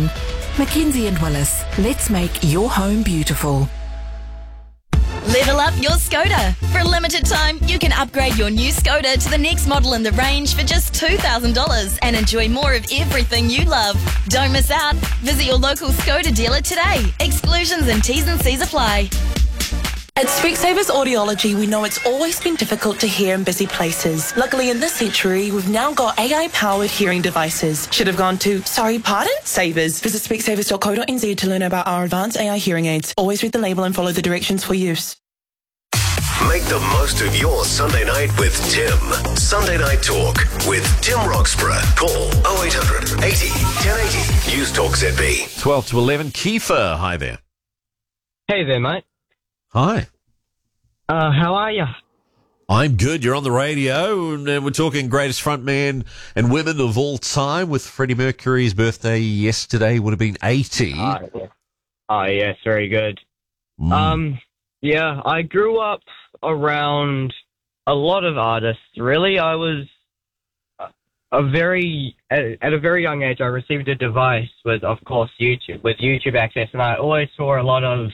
Melbourne. Mackenzie and Willis, let's make your home beautiful. Level up your Skoda. For a limited time, you can upgrade your new Skoda to the next model in the range for just $2,000 and enjoy more of everything you love. Don't miss out. Visit your local Skoda dealer today. Exclusions and T's and C's apply. At Specsavers Audiology, we know it's always been difficult to hear in busy places. Luckily, in this century, we've now got AI-powered hearing devices. Should have gone to, sorry, pardon? Savers. Visit specsavers.co.nz to learn about our advanced AI hearing aids. Always read the label and follow the directions for use. Make the most of your Sunday night with Tim. Sunday Night Talk with Tim Roxburgh. Call 0800 80 1080. News Talk ZB. 12 to 11. Kiefer, hi there. Hey there, mate. Hi. How are you? I'm good. You're on the radio, and we're talking greatest frontman and women of all time with Freddie Mercury's birthday yesterday. Would have been 80. Oh, yes, very good. Yeah, I grew up around a lot of artists, really. I was at a very young age, I received a device with, of course, YouTube access, and I always saw a lot of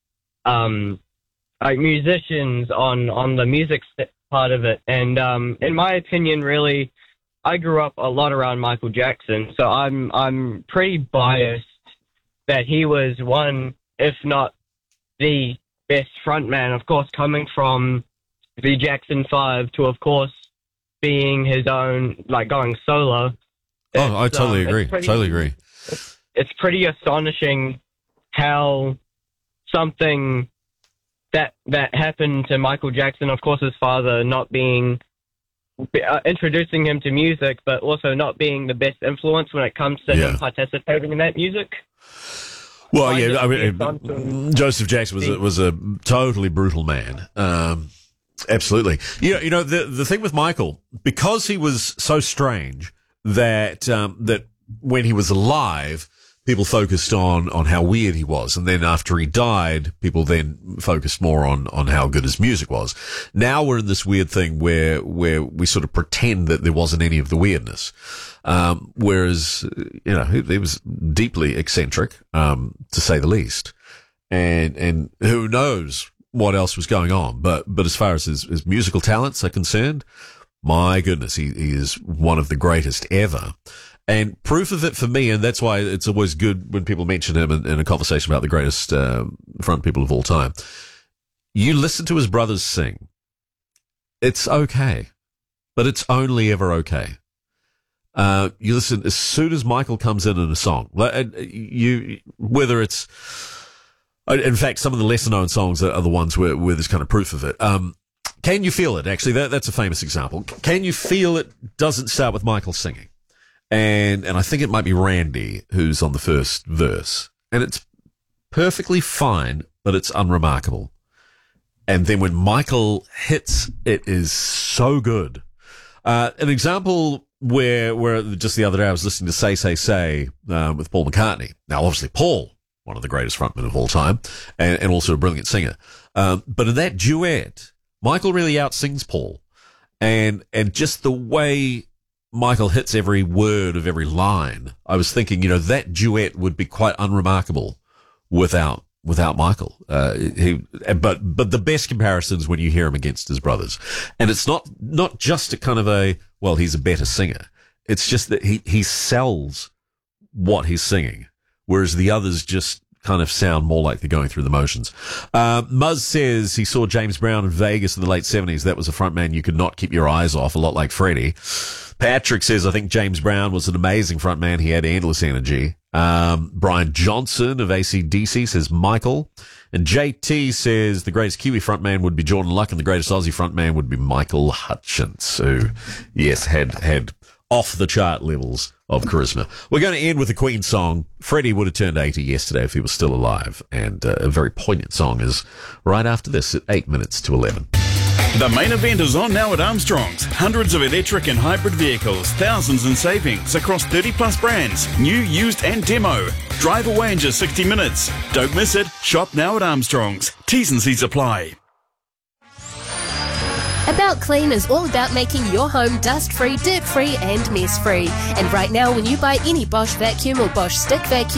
like musicians on the music part of it. And in my opinion, really, I grew up a lot around Michael Jackson, so I'm pretty biased that he was one, if not the best frontman, of course, coming from the Jackson 5 to, of course, being his own, like going solo. Oh, I totally agree. Totally agree. It's pretty astonishing how something that happened to Michael Jackson, of course, his father not being introducing him to music, but also not being the best influence when it comes to him participating in that music. Well, I mean, Joseph Jackson was a totally brutal man. Absolutely. You know, the thing with Michael, because he was so strange that when he was alive, people focused on how weird he was. And then after he died, people then focused more on how good his music was. Now we're in this weird thing where we sort of pretend that there wasn't any of the weirdness. Whereas, you know, he was deeply eccentric, to say the least. And who knows what else was going on. But as far as his musical talents are concerned, my goodness, he is one of the greatest ever. And proof of it for me, and that's why it's always good when people mention him in a conversation about the greatest front people of all time. You listen to his brothers sing. It's okay, but it's only ever okay. You listen as soon as Michael comes in a song. Whether it's, in fact, some of the lesser known songs are the ones where there's kind of proof of it. Can You Feel It? Actually, that's a famous example. Can You Feel It doesn't start with Michael singing. And I think it might be Randy who's on the first verse. And it's perfectly fine, but it's unremarkable. And then when Michael hits, it is so good. An example where just the other day I was listening to Say, with Paul McCartney. Now, obviously, Paul, one of the greatest frontmen of all time, and also a brilliant singer. But in that duet, Michael really outsings Paul. And just the way Michael hits every word of every line, I was thinking, you know, that duet would be quite unremarkable without Michael. But the best comparisons when you hear him against his brothers. And it's not just a kind of well, he's a better singer. It's just that he sells what he's singing, whereas the others just kind of sound more like they're going through the motions. Muzz says he saw James Brown in Vegas in the late 70s. That was a frontman you could not keep your eyes off, a lot like Freddie. Patrick says, I think James Brown was an amazing frontman. He had endless energy. Brian Johnson of AC/DC says Michael. And JT says the greatest Kiwi frontman would be Jordan Luck and the greatest Aussie frontman would be Michael Hutchence, who, yes, had off-the-chart levels of charisma. We're going to end with a Queen song. Freddie would have turned 80 yesterday if he was still alive. And a very poignant song is right after this at 8 minutes to 11. The main event is on now at Armstrong's. Hundreds of electric and hybrid vehicles, thousands in savings across 30 plus brands, new, used and demo. Drive away in just 60 minutes. Don't miss it. Shop now at Armstrong's. T's and C's apply. About Clean is all about making your home dust-free, dirt-free and mess-free. And right now, when you buy any Bosch vacuum or Bosch stick vacuum,